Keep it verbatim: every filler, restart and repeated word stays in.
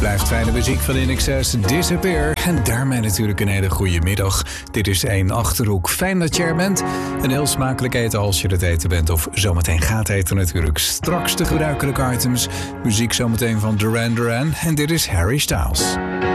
Blijft fijne muziek van In Excess, Disappear. En daarmee natuurlijk een hele goede middag. Dit is één Achterhoek. Fijn dat je er bent. Een heel smakelijk eten als je het eten bent. Of zometeen gaat eten natuurlijk. Straks de gebruikelijke items. Muziek zometeen van Duran Duran. En dit is Harry Styles.